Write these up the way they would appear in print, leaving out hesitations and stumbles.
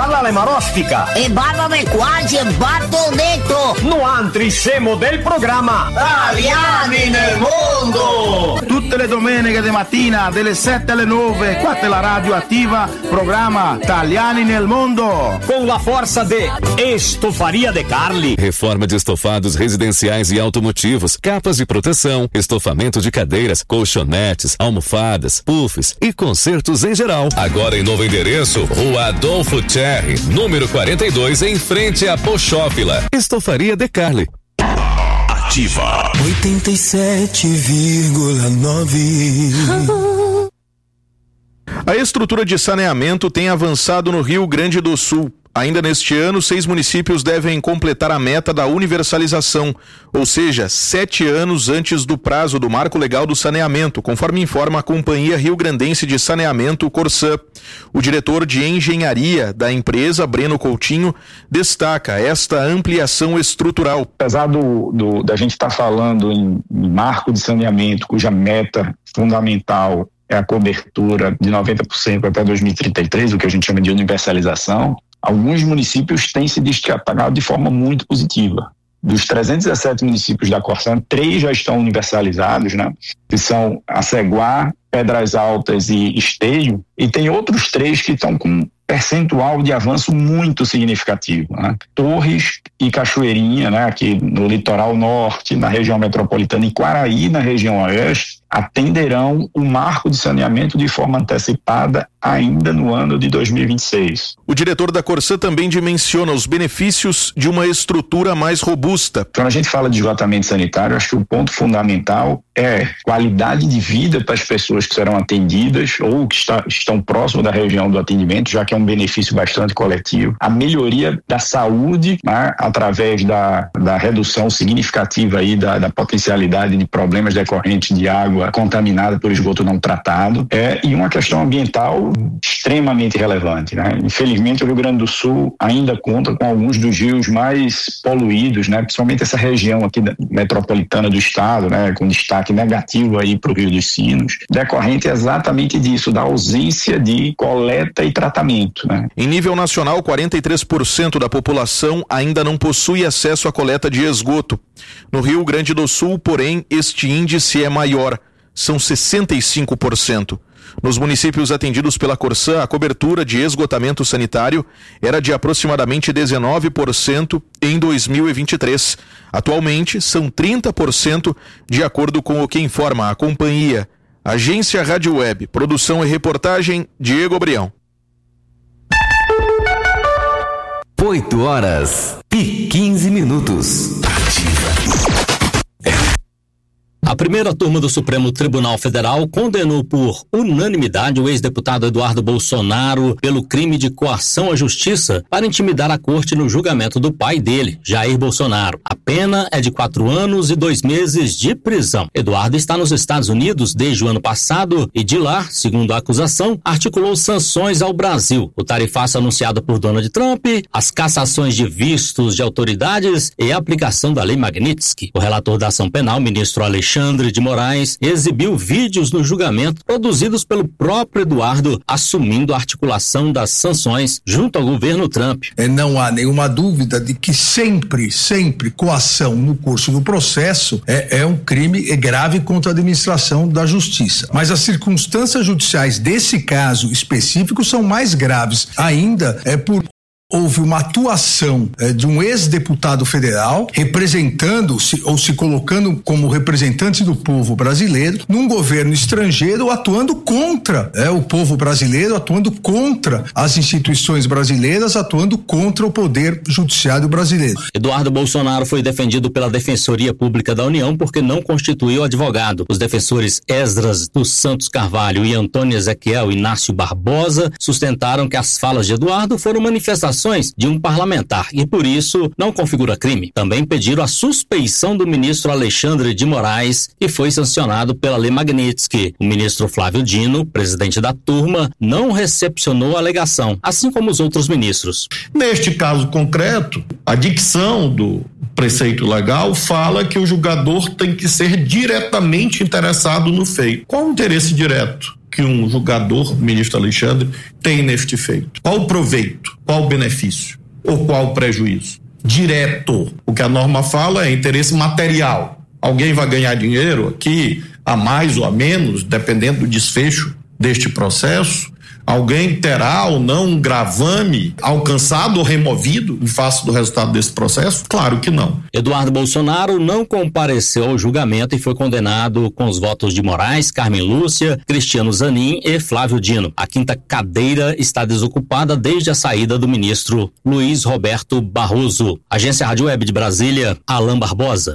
parla le marostica. E barbame quasi e batto dentro. No altri siamo del programma Italiani nel mondo. Tutte le domeniche di mattina, dalle 7 alle 9, qua è la radio attiva, programma Italiani nel mondo. Com la forza de Estofaria De Carli. Reforma de estofados residenciais e automotivos, capas de proteção, estofamento de cadeiras, colchonetes, almofadas, puffs e consertos em geral. Agora em novo endereço, Rua Adolfo Thierry, número 42, em frente à Pochófila. Estofaria De Carli. Ativa 87,9. A estrutura de saneamento tem avançado no Rio Grande do Sul. Ainda neste ano, 6 municípios devem completar a meta da universalização, ou seja, 7 anos antes do prazo do Marco Legal do Saneamento, conforme informa a Companhia Rio Grandense de Saneamento, Corsã. O diretor de engenharia da empresa, Breno Coutinho, destaca esta ampliação estrutural. Apesar da gente estar falando em marco de saneamento, cuja meta fundamental é a cobertura de 90% até 2033, o que a gente chama de universalização, alguns municípios têm se destacado de forma muito positiva. Dos 317 municípios da Corsã, 3 já estão universalizados, né? Que são Aceguá, Pedras Altas e Esteio, e tem outros 3 que estão com percentual de avanço muito significativo, né? Torres e Cachoeirinha, né? Aqui no litoral norte, na região metropolitana, e Quaraí, na região oeste, atenderão o marco de saneamento de forma antecipada ainda no ano de 2026. O diretor da Corsã também dimensiona os benefícios de uma estrutura mais robusta. Quando a gente fala de esgotamento sanitário, acho que o ponto fundamental é qualidade de vida para as pessoas que serão atendidas ou que estão próximo da região do atendimento, já que é um benefício bastante coletivo. A melhoria da saúde, né, através da redução significativa aí da potencialidade de problemas decorrentes de água contaminada por esgoto não tratado, e uma questão ambiental extremamente relevante, né? Infelizmente, o Rio Grande do Sul ainda conta com alguns dos rios mais poluídos, né? Principalmente essa região aqui metropolitana do estado, né? Com destaque negativo aí para o Rio dos Sinos, decorrente exatamente disso, da ausência de coleta e tratamento, né? Em nível nacional, 43% da população ainda não possui acesso à coleta de esgoto. No Rio Grande do Sul, porém, este índice é maior, são 65%. Nos municípios atendidos pela Corsã, a cobertura de esgotamento sanitário era de aproximadamente 19% em 2023. Atualmente, são 30%, de acordo com o que informa a companhia. Agência Rádio Web, produção e reportagem, Diego Brião. 8h15. A primeira turma do Supremo Tribunal Federal condenou por unanimidade o ex-deputado Eduardo Bolsonaro pelo crime de coação à justiça para intimidar a corte no julgamento do pai dele, Jair Bolsonaro. A pena é de 4 anos e 2 meses de prisão. Eduardo está nos Estados Unidos desde o ano passado e de lá, segundo a acusação, articulou sanções ao Brasil. O tarifaço anunciado por Donald Trump, as cassações de vistos de autoridades e a aplicação da Lei Magnitsky. O relator da ação penal, ministro Alexandre de Moraes, exibiu vídeos no julgamento produzidos pelo próprio Eduardo, assumindo a articulação das sanções junto ao governo Trump. Não há nenhuma dúvida de que sempre coação no curso do processo é um crime grave contra a administração da justiça. Mas as circunstâncias judiciais desse caso específico são mais graves ainda, houve uma atuação de um ex-deputado federal representando-se ou se colocando como representante do povo brasileiro num governo estrangeiro, atuando contra o povo brasileiro, atuando contra as instituições brasileiras, atuando contra o poder judiciário brasileiro. Eduardo Bolsonaro foi defendido pela Defensoria Pública da União porque não constituiu advogado. Os defensores Esdras dos Santos Carvalho e Antônio Ezequiel Inácio Barbosa sustentaram que as falas de Eduardo foram manifestações de um parlamentar e, por isso, não configura crime. Também pediram a suspeição do ministro Alexandre de Moraes, que foi sancionado pela Lei Magnitsky. O ministro Flávio Dino, presidente da turma, não recepcionou a alegação, assim como os outros ministros. Neste caso concreto, a dicção do preceito legal fala que o julgador tem que ser diretamente interessado no feito. Qual o interesse direto? que um julgador, ministro Alexandre, tem neste feito? Qual o proveito? Qual o benefício? Ou qual o prejuízo? Direto. O que a norma fala é interesse material. Alguém vai ganhar dinheiro aqui, a mais ou a menos, dependendo do desfecho deste processo. Alguém terá ou não um gravame alcançado ou removido em face do resultado desse processo? Claro que não. Eduardo Bolsonaro não compareceu ao julgamento e foi condenado com os votos de Moraes, Carmen Lúcia, Cristiano Zanin e Flávio Dino. A quinta cadeira está desocupada desde a saída do ministro Luiz Roberto Barroso. Agência Rádio Web de Brasília, Alain Barbosa.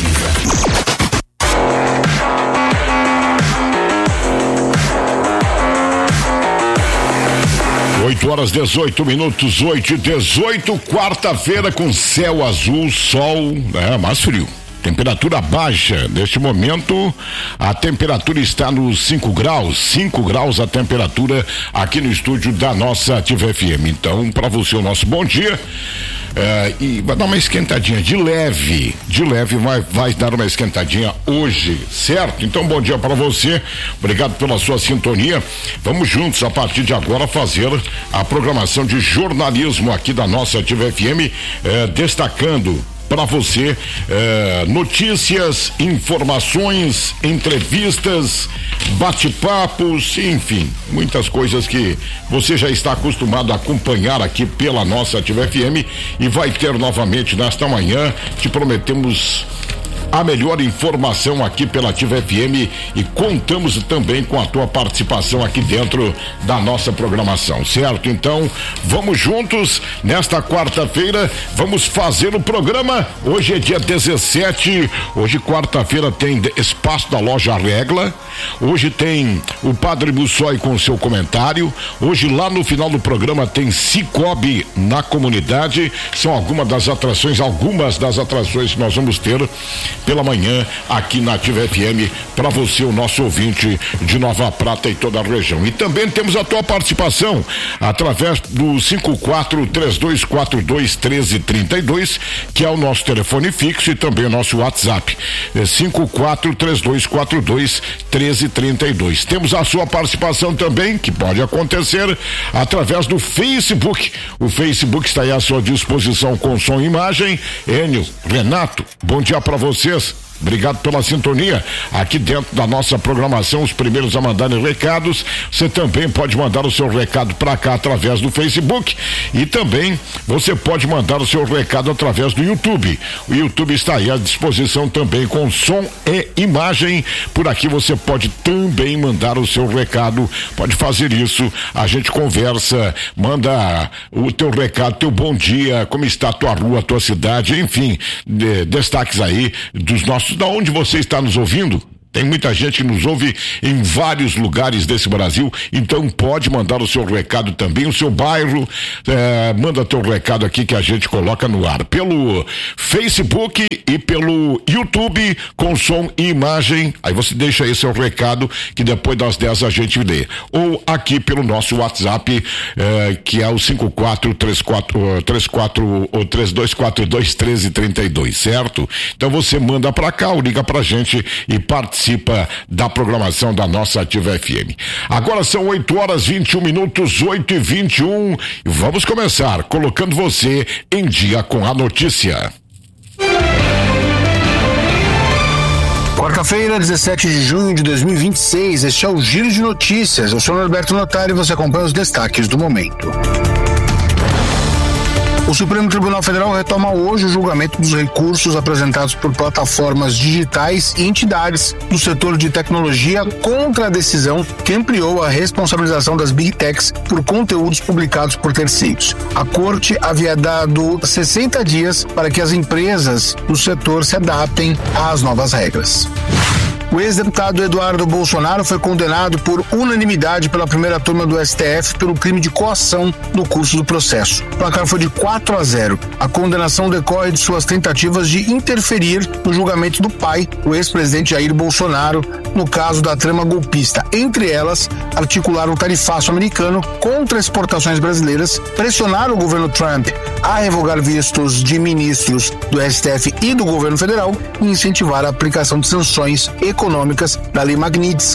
8h18, 8h18, quarta-feira com céu azul, sol, mais frio. Temperatura baixa. Neste momento, a temperatura está nos 5 graus a temperatura aqui no estúdio da nossa Ativa FM. Então, para você, o nosso bom dia. E vai dar uma esquentadinha de leve, vai dar uma esquentadinha hoje, certo? Então, bom dia para você, obrigado pela sua sintonia. Vamos juntos a partir de agora fazer a programação de jornalismo aqui da nossa Ativa FM, destacando para você notícias, informações, entrevistas, bate-papos, enfim, muitas coisas que você já está acostumado a acompanhar aqui pela nossa Ativa FM e vai ter novamente nesta manhã. Te prometemos a melhor informação aqui pela Ativa FM e contamos também com a tua participação aqui dentro da nossa programação, certo? Então, vamos juntos nesta quarta-feira, vamos fazer o programa. Hoje é dia 17, hoje quarta-feira tem Espaço da Loja Regla, hoje tem o Padre Bussói com seu comentário, hoje lá no final do programa tem Cicobi na comunidade, são algumas das atrações que nós vamos ter pela manhã aqui na Ativa FM para você, o nosso ouvinte de Nova Prata e toda a região. E também temos a tua participação através do 54-3242-1332, que é o nosso telefone fixo, e também o nosso WhatsApp, 54-3242-1332. Temos a sua participação também, que pode acontecer através do Facebook. O Facebook está aí à sua disposição com som e imagem. Enio, Renato, bom dia para vocês. Obrigado pela sintonia aqui dentro da nossa programação, os primeiros a mandarem recados. Você também pode mandar o seu recado para cá através do Facebook e também você pode mandar o seu recado através do YouTube. O YouTube está aí à disposição também com som e imagem. Por aqui você pode também mandar o seu recado, pode fazer isso, a gente conversa, manda o teu recado, teu bom dia, como está a tua rua, a tua cidade, enfim, destaques aí dos nossos, da onde você está nos ouvindo. Tem muita gente que nos ouve em vários lugares desse Brasil, então pode mandar o seu recado também, o seu bairro, manda teu recado aqui que a gente coloca no ar, pelo Facebook e pelo YouTube, com som e imagem. Aí você deixa aí seu recado, que depois das 10 a gente lê, ou aqui pelo nosso WhatsApp, que é o 3242-1332, certo? Então você manda pra cá ou liga pra gente e participa da programação da nossa Ativa FM. Agora são 8h21, 8h21, e vamos começar colocando você em dia com a notícia. Quarta-feira, 17 de junho de 2026, este é o Giro de Notícias. Eu sou o Norberto Notari e você acompanha os destaques do momento. O Supremo Tribunal Federal retoma hoje o julgamento dos recursos apresentados por plataformas digitais e entidades do setor de tecnologia contra a decisão que ampliou a responsabilização das Big Techs por conteúdos publicados por terceiros. A corte havia dado 60 dias para que as empresas do setor se adaptem às novas regras. O ex-deputado Eduardo Bolsonaro foi condenado por unanimidade pela primeira turma do STF pelo crime de coação no curso do processo. O placar foi de 4-0. A condenação decorre de suas tentativas de interferir no julgamento do pai, o ex-presidente Jair Bolsonaro, no caso da trama golpista. Entre elas, articular um tarifaço americano contra exportações brasileiras, pressionar o governo Trump a revogar vistos de ministros do STF e do governo federal e incentivar a aplicação de sanções econômicas da Lei Magnitsky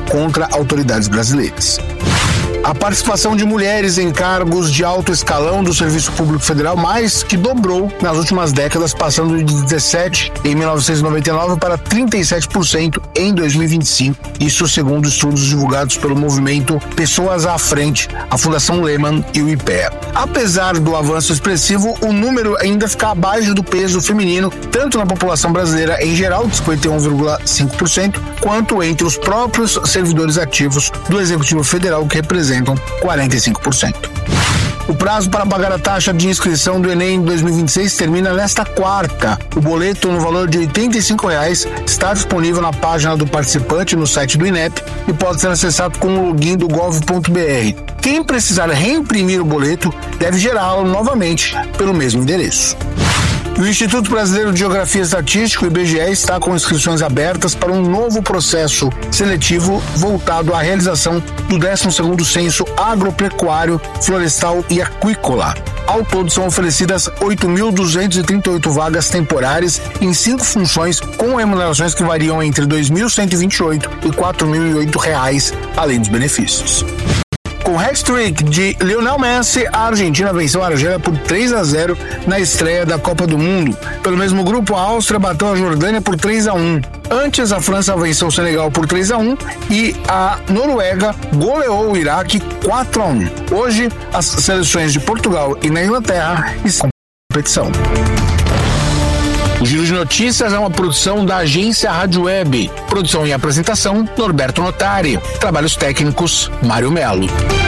contra autoridades brasileiras. A participação de mulheres em cargos de alto escalão do Serviço Público Federal mais que dobrou nas últimas décadas, passando de 17% em 1999 para 37% em 2025. Isso segundo estudos divulgados pelo movimento Pessoas à Frente, a Fundação Lehman e o IPEA. Apesar do avanço expressivo, o número ainda fica abaixo do peso feminino, tanto na população brasileira em geral, de 51,5%, quanto entre os próprios servidores ativos do Executivo Federal, que representam 45%. O prazo para pagar a taxa de inscrição do Enem 2026 termina nesta quarta. O boleto, no valor de R$ 85,00, está disponível na página do participante no site do INEP e pode ser acessado com o login do gov.br. Quem precisar reimprimir o boleto deve gerá-lo novamente pelo mesmo endereço. O Instituto Brasileiro de Geografia e Estatística, o IBGE, está com inscrições abertas para um novo processo seletivo voltado à realização do 12º Censo Agropecuário, Florestal e Aquícola. Ao todo, são oferecidas 8.238 vagas temporárias em 5 funções, com remunerações que variam entre R$ 2.128 e R$ 4.008, além dos benefícios. Com hat-trick de Lionel Messi, a Argentina venceu a Argélia por 3-0 na estreia da Copa do Mundo. Pelo mesmo grupo, a Áustria bateu a Jordânia por 3-1. Antes, a França venceu o Senegal por 3-1 e a Noruega goleou o Iraque 4-1. Hoje, as seleções de Portugal e na Inglaterra estão na competição. O Giro de Notícias é uma produção da agência Rádio Web. Produção e apresentação, Norberto Notari. Trabalhos técnicos, Mário Melo.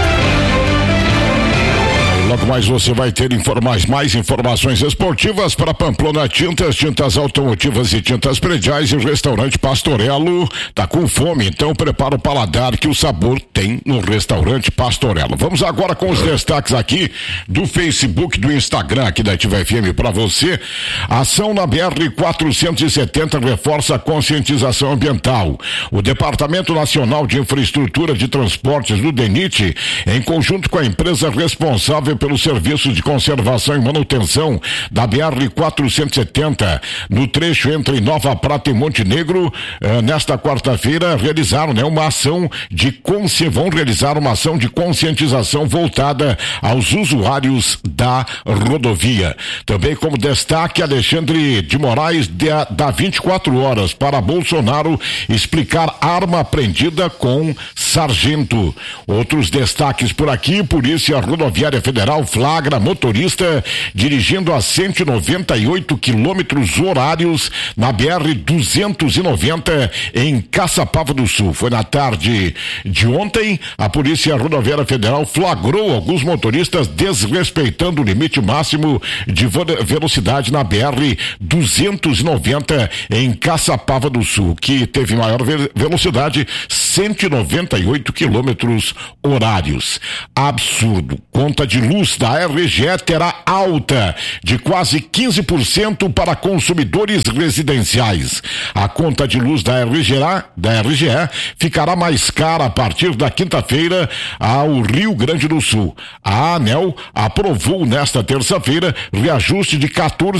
Logo mais você vai ter mais informações esportivas para Pamplona Tintas, tintas automotivas e tintas prediais, e o restaurante Pastorello tá com fome, então prepara o paladar que o sabor tem no restaurante Pastorello. Vamos agora com os destaques aqui do Facebook, do Instagram aqui da Ativa FM para você. Ação na BR-470 reforça a conscientização ambiental. O Departamento Nacional de Infraestrutura de Transportes do DENIT, em conjunto com a empresa responsável pelos serviços de conservação e manutenção da BR-470, no trecho entre Nova Prata e Montenegro, nesta quarta-feira realizaram vão realizar uma ação de conscientização voltada aos usuários da rodovia. Também como destaque, Alexandre de Moraes dá 24 horas para Bolsonaro explicar arma apreendida com sargento. Outros destaques por aqui: Polícia Rodoviária Federal flagra motorista dirigindo a 198 quilômetros horários na BR-290 em Caçapava do Sul. Foi na tarde de ontem. A Polícia Rodoviária Federal flagrou alguns motoristas desrespeitando o limite máximo de velocidade na BR-290 em Caçapava do Sul, que teve maior velocidade, 198 quilômetros horários. Absurdo. Conta de luz da RGE terá alta de quase 15% para consumidores residenciais. A conta de luz da RGE ficará mais cara a partir da quinta-feira ao Rio Grande do Sul. A ANEEL aprovou nesta terça-feira reajuste de 14